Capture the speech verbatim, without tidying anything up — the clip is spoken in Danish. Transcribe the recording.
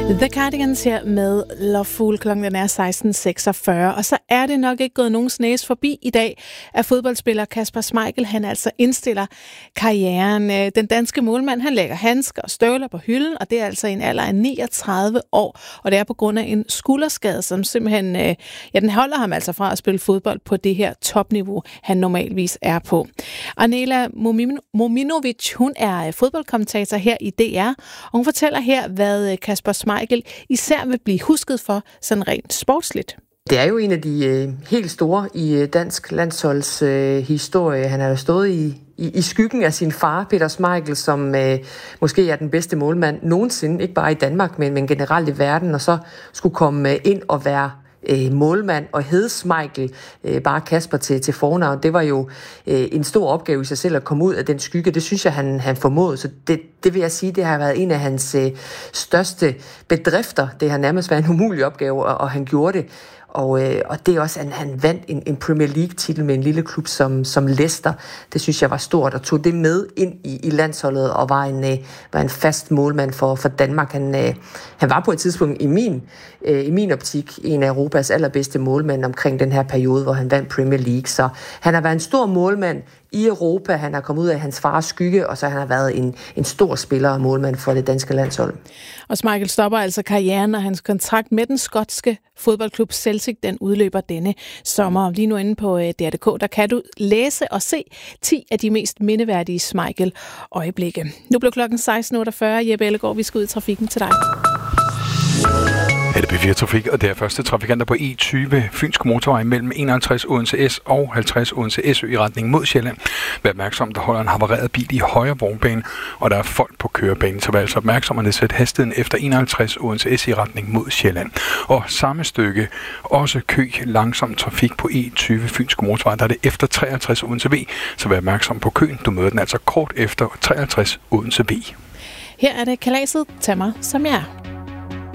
The Cardigans her med Loveful. Klokken er seksten seksogfyrre, og så er det nok ikke gået nogens næse forbi i dag, at fodboldspiller Kasper Schmeichel, han altså indstiller karrieren. Den danske målmand, han lægger handsker og støvler på hylden, og det er altså i en alder af niogtredive år, og det er på grund af en skulderskade, som simpelthen, ja, den holder ham altså fra at spille fodbold på det her topniveau, han normalvis er på. Arnela Mominovic, hun er fodboldkommentator her i D R, og hun fortæller her, hvad Kasper Schmeichel især vil blive husket for, sådan rent sportsligt. Det er jo en af de øh, helt store i øh, dansk landsholds øh, historie. Han har jo stået i, i, i skyggen af sin far, Peter Schmeichel, som øh, måske er den bedste målmand nogensinde, ikke bare i Danmark, men, men generelt i verden, og så skulle komme øh, ind og være øh, målmand og hed Schmeichel, øh, bare Kasper til, til fornavn. Det var jo øh, en stor opgave i sig selv at komme ud af den skygge. Det synes jeg, han, han formåede. Så det, det vil jeg sige, det har været en af hans øh, største bedrifter. Det har nærmest været en umulig opgave, og, og han gjorde det. Og, øh, og det er også, at han vandt en, en Premier League-titel med en lille klub som, som Leicester. Det synes jeg var stort, og tog det med ind i, i landsholdet og var en, øh, var en fast målmand for, for Danmark. Han, øh, han var på et tidspunkt i min, øh, i min optik en af Europas allerbedste målmænd omkring den her periode, hvor han vandt Premier League. Så han har været en stor målmand i Europa. Han har kommet ud af hans fars skygge, og så han har været en, en stor spiller og målmand for det danske landshold. Og Schmeichel stopper altså karrieren, og hans kontrakt med den skotske fodboldklub Celtic, den udløber denne sommer. Lige nu inde på D R punktum d k, der kan du læse og se ti af de mest mindeværdige Schmeichel-øjeblikke. Nu blev klokken seksten otteogfyrre. Jeppe Ellegaard, vi skal ud i trafikken til dig. Er det B fire Trafik, og det er første trafikanter på E tyve Fynsk Motorvej mellem enoghalvtreds Odense S og halvtreds Odense S Ø i retning mod Sjælland. Vær opmærksom, der holder en havareret bil i højre vognbane, og der er folk på kørebanen, så vær altså opmærksom at nedsætte hastigheden efter enoghalvtreds Odense S i retning mod Sjælland. Og samme stykke, også kø langsom trafik på E tyve Fynsk Motorvej, der er det efter treoghalvtreds Odense V, så vær opmærksom på køen. Du møder den altså kort efter treoghalvtreds Odense V. Her er det kalaset. Tag mig som jeg er.